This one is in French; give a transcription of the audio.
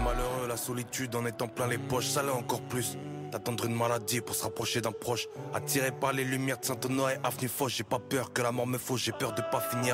malheureux, la solitude en étant plein les poches, ça l'est encore plus. D'attendre une maladie pour se rapprocher d'un proche. Attiré par les lumières de Saint-Honoré, Afni Foch, j'ai pas peur que la mort me fauche, j'ai peur de pas finir